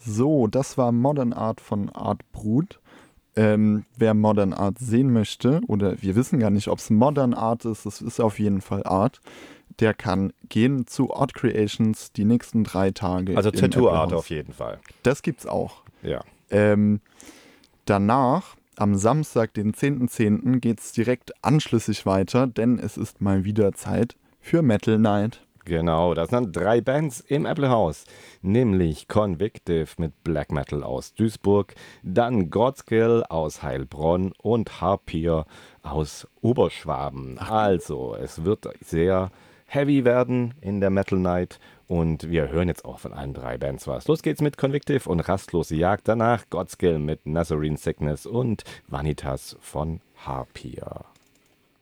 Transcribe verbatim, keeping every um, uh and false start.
So, das war Modern Art von Art Brut. Ähm, wer Modern Art sehen möchte, oder wir wissen gar nicht, ob es Modern Art ist, es ist auf jeden Fall Art, der kann gehen zu Art Creations die nächsten drei Tage. Also im Tattoo Art Apple House. auf jeden Fall. Das gibt's auch. Ja. Ähm, danach, am Samstag, den zehnten zehnten, geht's direkt anschlüssig weiter, denn es ist mal wieder Zeit für Metal Night. Genau, das sind drei Bands im Apple House, nämlich Convictive mit Black Metal aus Duisburg, dann Godskill aus Heilbronn und Harpier aus Oberschwaben. Also, es wird sehr heavy werden in der Metal Night und wir hören jetzt auch von allen drei Bands was. Los geht's mit Convictive und Rastlose Jagd, danach Godskill mit Nazarene Sickness und Vanitas von Harpier.